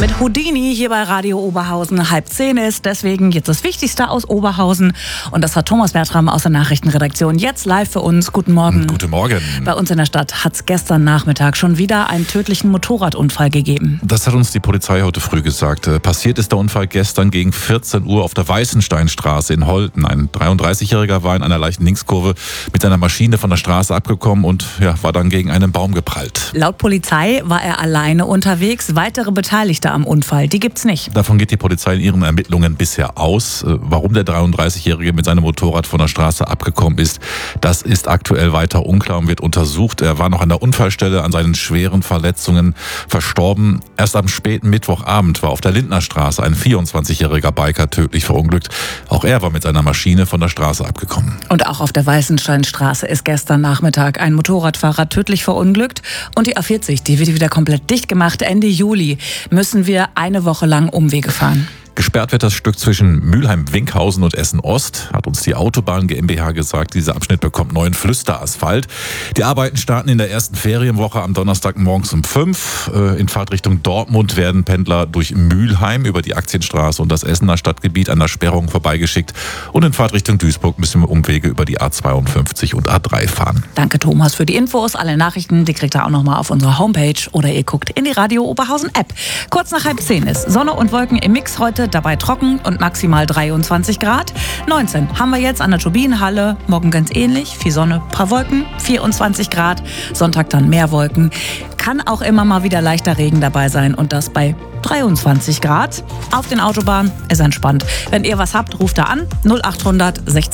Mit Houdini hier bei Radio Oberhausen 9:30 ist deswegen jetzt das Wichtigste aus Oberhausen. Und das hat Thomas Bertram aus der Nachrichtenredaktion jetzt live für uns. Guten Morgen. Guten Morgen. Bei uns in der Stadt hat es gestern Nachmittag schon wieder einen tödlichen Motorradunfall gegeben. Das hat uns die Polizei heute früh gesagt. Passiert ist der Unfall gestern gegen 14 Uhr auf der Weißensteinstraße in Holten. Ein 33-Jähriger war in einer leichten Linkskurve mit seiner Maschine von der Straße abgekommen und war dann gegen einen Baum geprallt. Laut Polizei war er alleine unterwegs. Weitere Beteiligte am Unfall, die gibt's nicht. Davon geht die Polizei in ihren Ermittlungen bisher aus. Warum der 33-Jährige mit seinem Motorrad von der Straße abgekommen ist, das ist aktuell weiter unklar und wird untersucht. Er war noch an der Unfallstelle an seinen schweren Verletzungen verstorben. Erst am späten Mittwochabend war auf der Lindnerstraße ein 24-jähriger Biker tödlich verunglückt. Auch er war mit seiner Maschine von der Straße abgekommen. Und auch auf der Weißensteinstraße ist gestern Nachmittag ein Motorradfahrer tödlich verunglückt. Und die A40, die wird wieder komplett dicht gemacht. Ende Juli müssen wir eine Woche lang Umwege fahren. Gesperrt wird das Stück zwischen Mülheim-Winkhausen und Essen-Ost, hat uns die Autobahn GmbH gesagt. Dieser Abschnitt bekommt neuen Flüsterasphalt. Die Arbeiten starten in der ersten Ferienwoche am Donnerstag morgens um 5. In Fahrtrichtung Dortmund werden Pendler durch Mülheim über die Aktienstraße und das Essener Stadtgebiet an der Sperrung vorbeigeschickt. Und in Fahrtrichtung Duisburg müssen wir Umwege über die A52 und A3 fahren. Danke Thomas für die Infos. Alle Nachrichten, die kriegt ihr auch nochmal auf unserer Homepage oder ihr guckt in die Radio Oberhausen App. Kurz nach 9:30 ist Sonne und Wolken im Mix heute. Dabei trocken und maximal 23 Grad. 19 haben wir jetzt an der Turbinenhalle. Morgen ganz ähnlich. Viel Sonne, paar Wolken, 24 Grad. Sonntag dann mehr Wolken. Kann auch immer mal wieder leichter Regen dabei sein und das bei 23 Grad. Auf den Autobahnen ist entspannt. Wenn ihr was habt, ruft da an. 0800 60